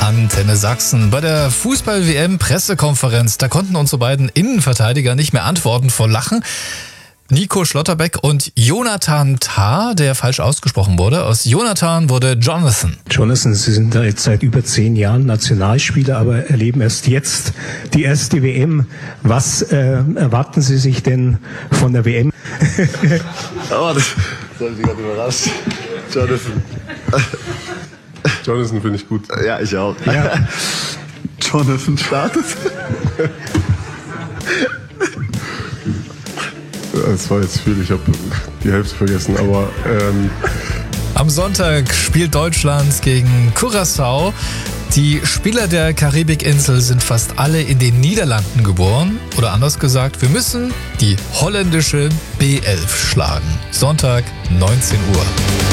Antenne Sachsen. Bei der Fußball-WM-Pressekonferenz, da konnten unsere beiden Innenverteidiger nicht mehr antworten vor Lachen. Nico Schlotterbeck und Jonathan Tah, der falsch ausgesprochen wurde. Aus Jonathan wurde Jonathan. Jonathan, Sie sind da jetzt seit über 10 Jahren Nationalspieler, aber erleben erst jetzt die erste WM. Was erwarten Sie sich denn von der WM? Oh, das habe ich gerade überrascht. Jonathan. Jonathan finde ich gut. Ja, ich auch. Ja. Jonathan startet. Das war jetzt viel, ich habe die Hälfte vergessen, aber Am Sonntag spielt Deutschland gegen Curaçao. Die Spieler der Karibikinsel sind fast alle in den Niederlanden geboren. Oder anders gesagt, wir müssen die holländische B11 schlagen. Sonntag, 19 Uhr.